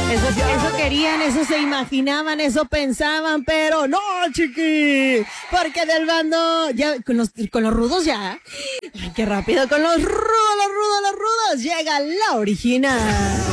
Eso querían, eso se imaginaban, eso pensaban, pero no, chiqui. Porque del bando, ya con los rudos ya. Ay, qué rápido, con los rudos, llega la original.